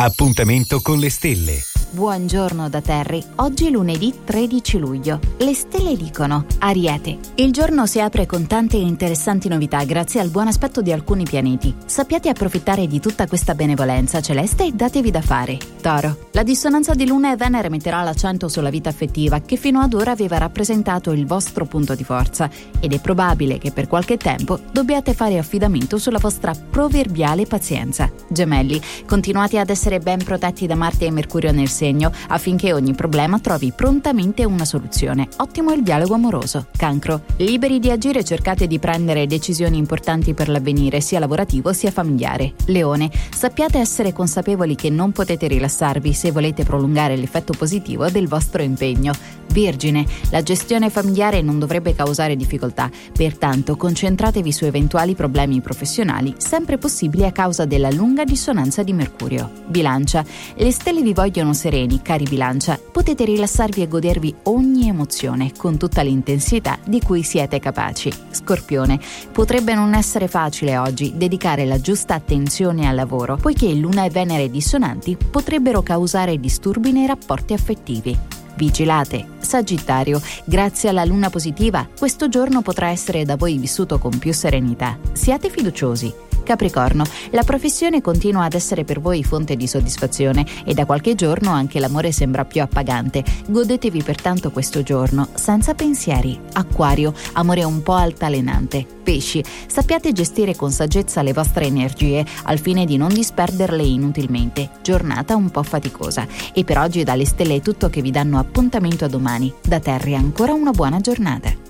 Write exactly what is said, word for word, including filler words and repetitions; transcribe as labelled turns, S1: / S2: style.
S1: Appuntamento con le stelle.
S2: Buongiorno da Terry. Oggi lunedì tredici luglio. Le stelle dicono: Ariete. Il giorno si apre con tante interessanti novità grazie al buon aspetto di alcuni pianeti. Sappiate approfittare di tutta questa benevolenza celeste e datevi da fare. Toro. La dissonanza di Luna e Venere metterà l'accento sulla vita affettiva che fino ad ora aveva rappresentato il vostro punto di forza ed è probabile che per qualche tempo dobbiate fare affidamento sulla vostra proverbiale pazienza. Gemelli. Continuate ad essere ben protetti da Marte e Mercurio nel segno affinché ogni problema trovi prontamente una soluzione. Ottimo il dialogo amoroso. Cancro. Liberi di agire e cercate di prendere decisioni importanti per l'avvenire sia lavorativo sia familiare. Leone. Sappiate essere consapevoli che non potete rilassarvi se volete prolungare l'effetto positivo del vostro impegno. Vergine. La gestione familiare non dovrebbe causare difficoltà, pertanto concentratevi su eventuali problemi professionali sempre possibili a causa della lunga dissonanza di Mercurio. Bilancia. Le stelle vi vogliono sereni, cari Bilancia. Potete rilassarvi e godervi ogni emozione con tutta l'intensità di cui siete capaci. Scorpione. Potrebbe non essere facile oggi dedicare la giusta attenzione al lavoro, poiché Luna e Venere dissonanti potrebbero causare disturbi nei rapporti affettivi. Vigilate. Sagittario. Grazie alla luna positiva, questo giorno potrà essere da voi vissuto con più serenità. Siate fiduciosi. Capricorno. La professione continua ad essere per voi fonte di soddisfazione e da qualche giorno anche l'amore sembra più appagante. Godetevi pertanto questo giorno senza pensieri. Acquario. Amore un po' altalenante. Pesci. Sappiate gestire con saggezza le vostre energie al fine di non disperderle inutilmente. Giornata un po' faticosa. E per oggi dalle stelle è tutto, che vi danno appuntamento a domani. Da Terry ancora una buona giornata.